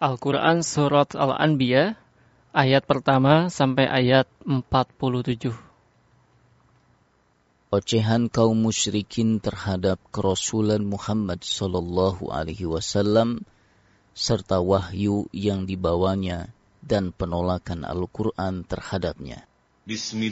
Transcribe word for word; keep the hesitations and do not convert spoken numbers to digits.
Al-Quran Surat Al-Anbiya, ayat pertama sampai ayat empat puluh tujuh. Ocehan kaum musyrikin terhadap kerasulan Muhammad sallallahu alaihi wasallam serta wahyu yang dibawanya dan penolakan Al-Quran terhadapnya. Bismillah.